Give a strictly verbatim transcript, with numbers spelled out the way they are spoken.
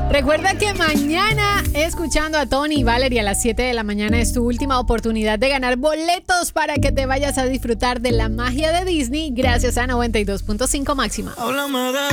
Recuerda que mañana, escuchando a Tony y Valerie a las siete de la mañana, es tu última oportunidad de ganar boletos para que te vayas a disfrutar de la magia de Disney gracias a noventa y dos punto cinco Máxima.